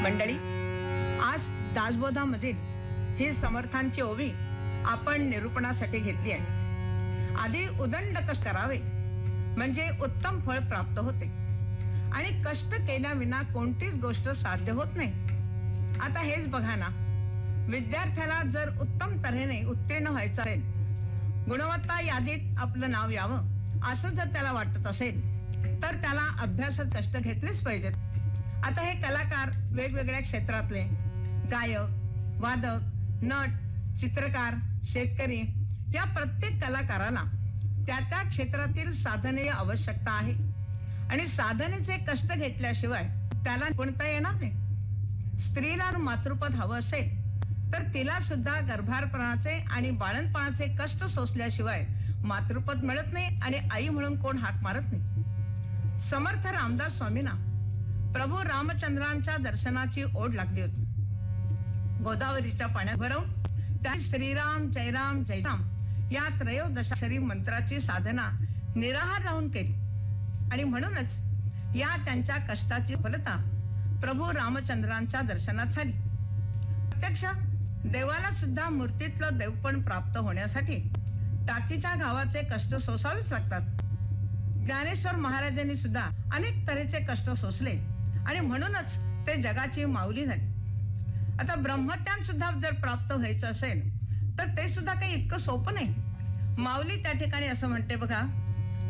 मंडळी, आज दासबोधामधील ही समर्थांची ओवी आपण निरूपणासाठी घेतली आहे. आधी उदंड कष्ट करावे म्हणजे उत्तम फळ प्राप्त होते आणि कष्ट केल्याविना कोणतीच गोष्ट साध्य होत नाही. आता हेच बघा ना, विद्यार्थ्याला जर उत्तम तऱ्हेने उत्तीर्ण व्हायचं असेल, गुणवत्ता यादीत आपलं नाव यावं असं जर त्याला वाटत असेल तर त्याला अभ्यासात कष्ट घेतलेच पाहिजेत. आता हे कलाकार वेगवेगळ्या क्षेत्रातले गायक, वादक, नट, चित्रकार, शेतकरी या प्रत्येक कलाकाराला त्या त्या क्षेत्रातील साधनेची आवश्यकता आहे आणि साधनेचे कष्ट घेतल्याशिवाय त्याला कोणता येणार नाही. स्त्रीला मातृपद हवं असेल तर तिला सुद्धा गर्भारपणाचे आणि बाळंतपणाचे कष्ट सोसल्याशिवाय मातृपद मिळत नाही आणि आई म्हणून कोण हाक मारत नाही. समर्थ रामदास स्वामींना प्रभू रामचंद्रांच्या दर्शनाची ओढ लागली होती. गोदावरीच्या पाण्यात भरवून त्या श्रीराम जयराम जयराम या त्रयोदशाक्षरी मंत्राची साधना निराहार राहून केली आणि म्हणूनच या त्यांच्या कष्टाची फलता प्रभू रामचंद्रांच्या दर्शनात झाली. प्रत्यक्ष देवाला सुद्धा मूर्तीतलं देवपण प्राप्त होण्यासाठी टाकीच्या गावाचे कष्ट सोसावेच लागतात. ज्ञानेश्वर महाराजांनी सुद्धा अनेक तऱ्हेचे कष्ट सोसले आणि म्हणूनच ते जगाची माऊली झाली. आता ब्रह्मज्ञान सुद्धा जर प्राप्त व्हायचं असेल तर ते सुद्धा काही इतकं सोपं नाही. माऊली त्या ठिकाणी असं म्हणते बघा,